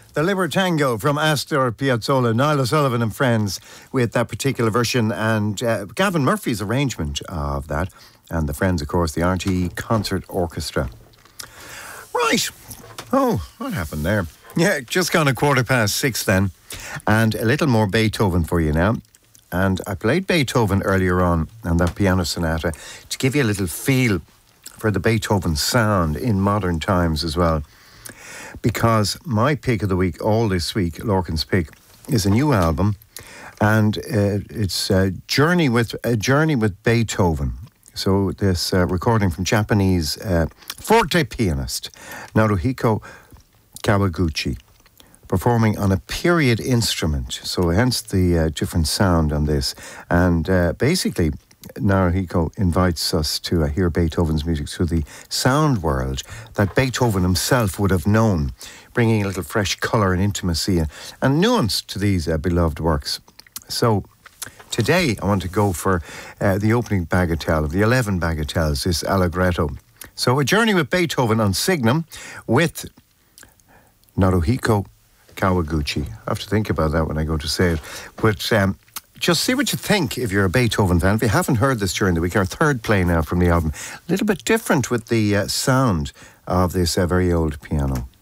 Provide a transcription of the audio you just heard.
The Libertango from Astor Piazzolla, Niall O'Sullivan and Friends with that particular version, and Gavin Murphy's arrangement of that, and the Friends, of course, the RTE Concert Orchestra. Right. Oh, what happened there? Yeah, just gone 6:15 then, and a little more Beethoven for you now. And I played Beethoven earlier on, and that piano sonata, to give you a little feel for the Beethoven sound in modern times as well. Because my pick of the week, all this week, Lorcan's pick, is a new album, and it's a journey with Beethoven. So this recording from Japanese forte pianist Naruhiko Kawaguchi, performing on a period instrument. So hence the different sound on this. And basically, Naruhiko invites us to hear Beethoven's music through the sound world that Beethoven himself would have known, bringing a little fresh colour and intimacy and nuance to these beloved works. So today I want to go for the opening bagatelle of the 11 bagatelles, this Allegretto. So a journey with Beethoven on Signum with Naruhiko Kawaguchi. I have to think about that when I go to say it. But just see what you think if you're a Beethoven fan. If you haven't heard this during the week, our third play now from the album. A little bit different with the sound of this very old piano.